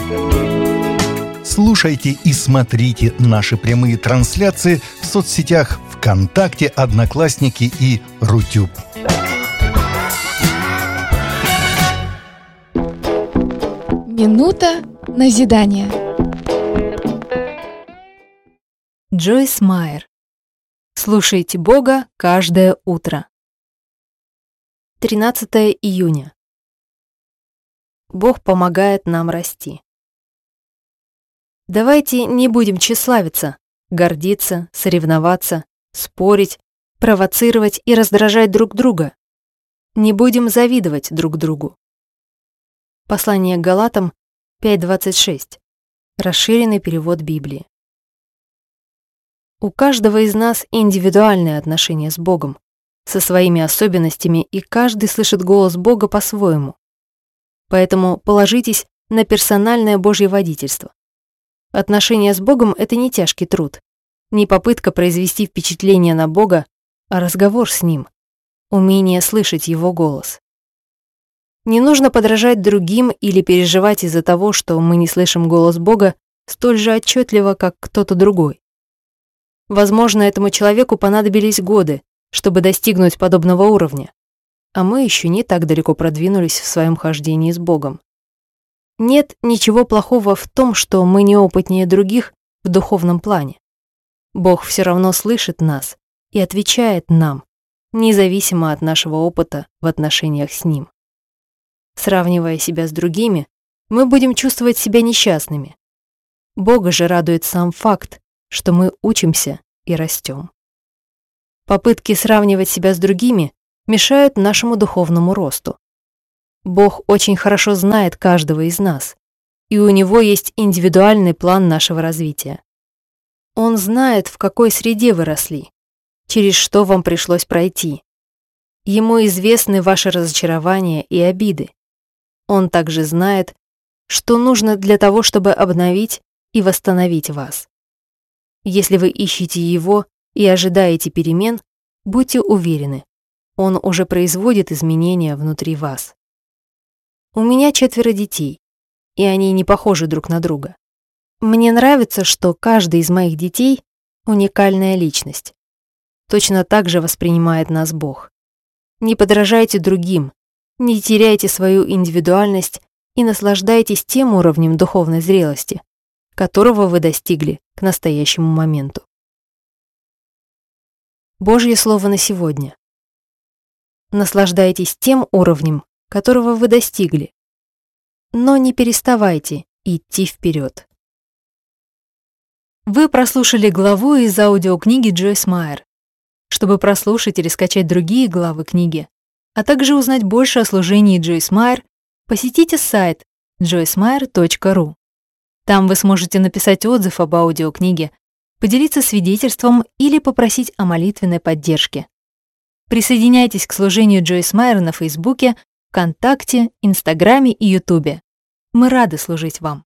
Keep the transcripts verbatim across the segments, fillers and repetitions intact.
Слушайте и смотрите наши прямые трансляции в соцсетях ВКонтакте, Одноклассники и Рутюб. Минута назидания. Джойс Майер. Слушайте Бога каждое утро. тринадцатое июня. Бог помогает нам расти. Давайте не будем тщеславиться, гордиться, соревноваться, спорить, провоцировать и раздражать друг друга. Не будем завидовать друг другу. Послание к Галатам пять двадцать шесть. Расширенный перевод Библии. У каждого из нас индивидуальные отношения с Богом, со своими особенностями, и каждый слышит голос Бога по-своему. Поэтому положитесь на персональное Божье водительство. Отношения с Богом – это не тяжкий труд, не попытка произвести впечатление на Бога, а разговор с Ним, умение слышать Его голос. Не нужно подражать другим или переживать из-за того, что мы не слышим голос Бога столь же отчетливо, как кто-то другой. Возможно, этому человеку понадобились годы, чтобы достигнуть подобного уровня, а мы еще не так далеко продвинулись в своем хождении с Богом. Нет ничего плохого в том, что мы неопытнее других в духовном плане. Бог все равно слышит нас и отвечает нам, независимо от нашего опыта в отношениях с Ним. Сравнивая себя с другими, мы будем чувствовать себя несчастными. Бога же радует сам факт, что мы учимся и растем. Попытки сравнивать себя с другими мешают нашему духовному росту. Бог очень хорошо знает каждого из нас, и у Него есть индивидуальный план нашего развития. Он знает, в какой среде вы росли, через что вам пришлось пройти. Ему известны ваши разочарования и обиды. Он также знает, что нужно для того, чтобы обновить и восстановить вас. Если вы ищете Его и ожидаете перемен, будьте уверены, Он уже производит изменения внутри вас. У меня четверо детей, и они не похожи друг на друга. Мне нравится, что каждый из моих детей – уникальная личность. Точно так же воспринимает нас Бог. Не подражайте другим, не теряйте свою индивидуальность и наслаждайтесь тем уровнем духовной зрелости, которого вы достигли к настоящему моменту. Божье слово на сегодня. Наслаждайтесь тем уровнем, которого вы достигли, но не переставайте идти вперед. Вы прослушали главу из аудиокниги Джойс Майер. Чтобы прослушать или скачать другие главы книги, а также узнать больше о служении Джойс Майер, посетите сайт джойс майер точка ру. Там вы сможете написать отзыв об аудиокниге, поделиться свидетельством или попросить о молитвенной поддержке. Присоединяйтесь к служению Джойс Майер на Фейсбуке, ВКонтакте, Инстаграме и Ютубе. Мы рады служить вам.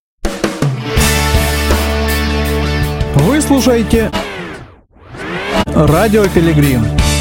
Вы слушаете Радио Пилигрим.